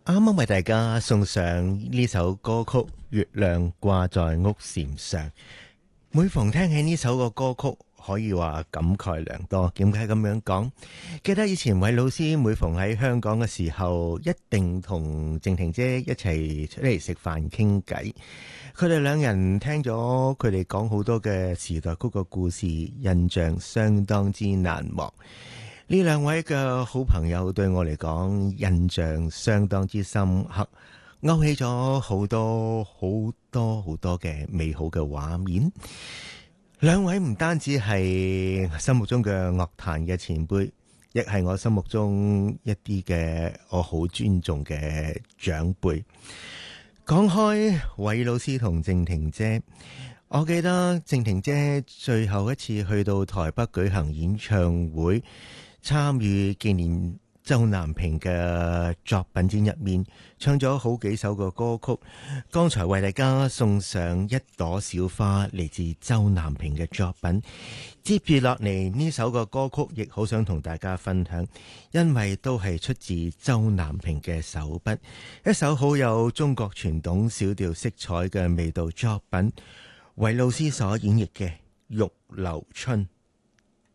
啱啱為大家送上呢首歌曲《月亮掛在屋檐上》。每逢聽起呢首個歌曲，可以話感慨良多。點解咁樣講？記得以前韋老師每逢喺香港嘅時候，一定同靜婷姐一齊出嚟食飯傾偈。佢哋兩人聽咗佢哋講好多嘅時代曲嘅故事，印象相當之難忘。呢兩位嘅好朋友對我嚟講印象相當之深刻，勾起咗好多嘅美好嘅畫面。兩位唔單止係心目中嘅樂壇嘅前輩，亦係我心目中一啲嘅我好尊重嘅長輩。講開韋老師同靜婷姐，我記得靜婷姐最後一次去到台北舉行演唱會，參與紀念周南平嘅作品展入面，唱咗好幾首嘅歌曲。剛才為大家送上一朵小花，嚟自周南平嘅作品。接住落嚟呢首嘅歌曲，亦好想同大家分享，因為都係出自周南平嘅手筆，一首好有中國傳統小調色彩嘅味道作品，韋老師所演繹嘅《玉樓春》。